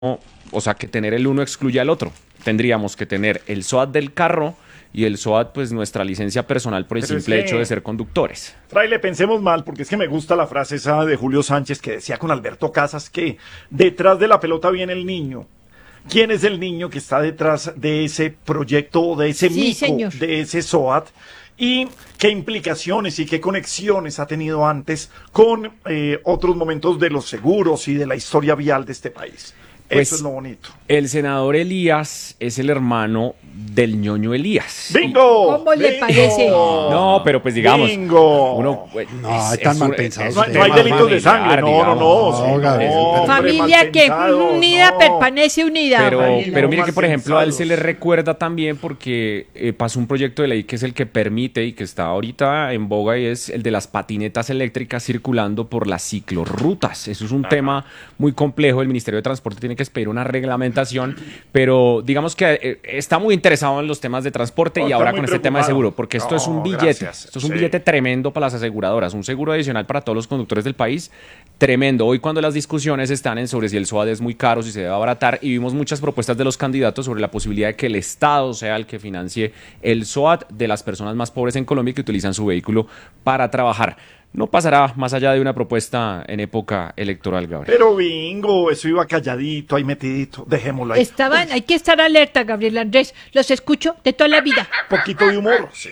o sea, que tener el uno excluye al otro. Tendríamos que tener el SOAT del carro y el SOAT, pues nuestra licencia personal por el simple hecho de ser conductores. Fraile, pensemos mal, porque es que me gusta la frase esa de Julio Sánchez que decía con Alberto Casas que detrás de la pelota viene el niño. ¿Quién es el niño que está detrás de ese proyecto, de ese mico, señor, de ese SOAT? ¿Y qué implicaciones y qué conexiones ha tenido antes con otros momentos de los seguros y de la historia vial de este país? Pues, eso es lo bonito. El senador Elías es el hermano del ñoño Elías. ¡Bingo! ¿Cómo le parece? No, pero pues digamos, ¡Bingo! uno, No, están mal pensados. No hay delitos de sangre, no, Gabriel. Familia que unida permanece unida. Pero mire mal que, por ejemplo, a él se pensados. le recuerda también porque pasó un proyecto de ley que es el que permite y que está ahorita en boga y es el de las patinetas eléctricas circulando por las ciclorrutas. Eso es un tema muy complejo. El Ministerio de Transporte tiene que esperar una reglamentación, pero digamos que está muy interesado en los temas de transporte y Está ahora muy con este tema de preocupado. seguro, porque esto es un billete. Gracias. Esto es un Sí. billete tremendo para las aseguradoras, un seguro adicional para todos los conductores del país, tremendo. Hoy cuando las discusiones están en sobre si el SOAT es muy caro, si se debe abaratar, y vimos muchas propuestas de los candidatos sobre la posibilidad de que el Estado sea el que financie el SOAT de las personas más pobres en Colombia que utilizan su vehículo para trabajar. No pasará más allá de una propuesta en época electoral, Gabriel. Pero bingo, eso iba calladito, ahí metidito. Dejémoslo ahí. Hay que estar alerta, Gabriel Andrés. Los escucho de toda la vida. Un poquito de humor. Sí.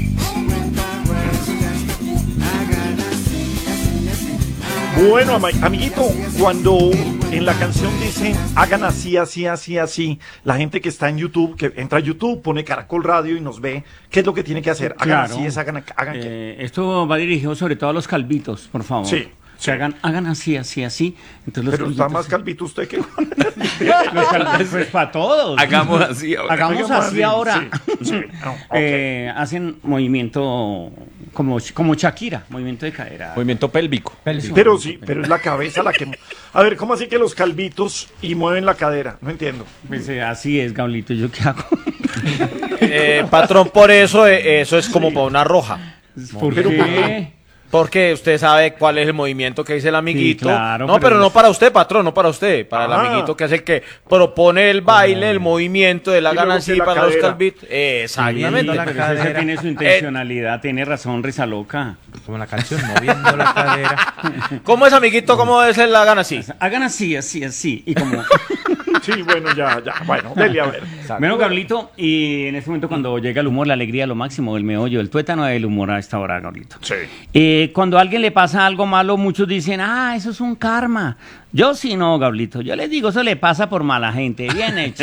Bueno, amiguito, cuando en la canción dice hagan así, así, así, así, la gente que está en YouTube, que entra a YouTube, pone Caracol Radio y nos ve, ¿qué es lo que tiene que hacer? Hagan Claro. así, hagan qué. Esto va dirigido sobre todo a los calvitos, por favor. Sí, Se hagan así, así, así. Entonces Pero está calvitos- más calvito usted que... Los calvitos, pues para todos. Hagamos así ahora. Hagamos así ahora. Sí, sí. No, ok. Hacen movimiento como Shakira, movimiento de cadera. Movimiento pélvico. Pero sí, pero es la cabeza la que... A ver, ¿cómo así que los calvitos y mueven la cadera? No entiendo. Pues, así es, Gablito. ¿Yo qué hago? Patrón, por eso eso es como para una roja. ¿Por Pero, qué? Porque usted sabe cuál es el movimiento que dice el amiguito. Sí, claro, no, pero pero no es- para usted, patrón, no para usted. Para el Ah. amiguito que es el que propone el baile, el movimiento de la Y luego gana que así la para los cadera. calvitos. Exactamente. Pero ese tiene su intencionalidad, tiene razón, risa loca. Como la canción, moviendo la cadera. ¿Cómo es, amiguito? ¿Cómo es la gana así? Hagan así, así, así. Y como. Sí, bueno, ya. Bueno, dele a ver. Bueno, Gablito, y en este momento cuando llega el humor, la alegría, lo máximo, el meollo, el tuétano del humor a esta hora, Gablito. Sí. Cuando a alguien le pasa algo malo, muchos dicen, eso es un karma. Yo sí no, Gablito. Yo les digo, eso le pasa por mala gente. Bien hecho.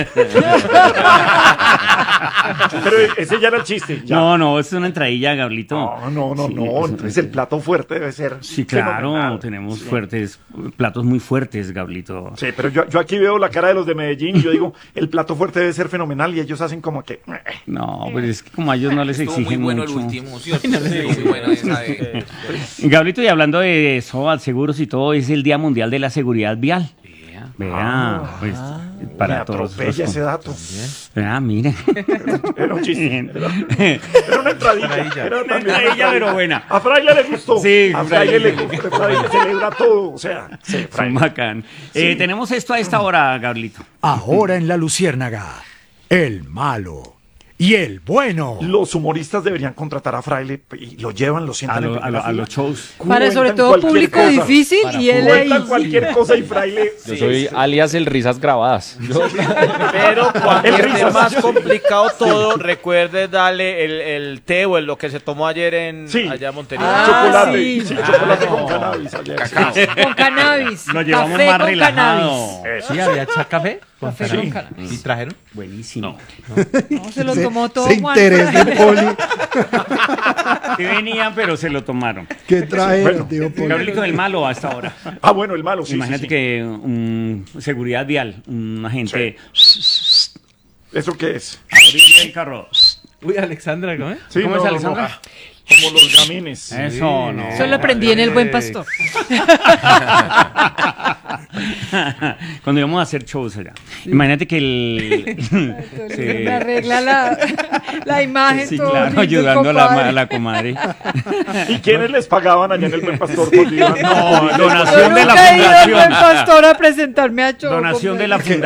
Pero ese ya era el chiste. Ya. No, es una entradilla, Gablito. No. eso- Entonces el plato fuerte debe ser. Sí, claro, fenomenal. tenemos Sí. platos muy fuertes, Gablito. Sí, pero yo aquí veo la cara de los de Medellín y yo digo, el plato fuerte debe ser fenomenal y ellos hacen como que... No, pues es que como a ellos no les Estuvo muy exigen bueno mucho. el último, ¿cierto? Muy bueno esa de... Gablito, y hablando de SOAT, seguros y todo, es el Día Mundial de la Seguridad Vial. Vea, pues Me para todos. atropella ese dato. Vea, mire. Era un chiste. Era una entradilla. Era Una también entradilla, pero buena. A Fraile le gustó. Sí, a Fraile le Fraile. gustó. Fraile celebra todo. O sea, sí, Son Fraile. bacán. Tenemos esto a esta hora, Gablito. Ahora en La Luciérnaga, el malo y el bueno. Los humoristas deberían contratar a Fraile y lo llevan, lo sientan en primera A los fila. shows. Para sobre Cuentan todo cualquier público cosa. difícil y él ahí. Cuentan cualquier cosa y Fraile... Yo soy alias el Risas Grabadas. Pero cuando El esté risas. más complicado todo, recuerde darle el té o lo que se tomó ayer Sí. allá en Montería. Chocolate. sí. Sí, chocolate con cannabis. ayer. Con cannabis. Lo llevamos Café más con relajado. cannabis. ¿Sí había café? Café con cannabis. ¿Y trajeron? Buenísimo. No, se lo tomó todo Ese Juan. interés de Poli. Sí venían, pero se lo tomaron. ¿Qué trajeron, Bueno, tío Poli? Gablito del malo a esta hora. Ah, bueno, el malo, sí. Imagínate sí. que seguridad vial, un agente. ¿Eso qué es? Ahorita el carro. Uy, Alexandra, ¿cómo es? Sí, ¿Cómo es, Alexandra? Como los gamines. Eso no. Eso lo aprendí en El Buen Pastor. Cuando íbamos a hacer shows allá. Imagínate que Me arregla la imagen. Sí, todo claro, lindo, ayudando compadre. a la comadre. ¿Y quiénes les pagaban allá en el Buen Pastor cuando iban? No, Yo donación de la nunca he ido al Buen fundación. Pastor a presentarme a show. Donación de la compadre.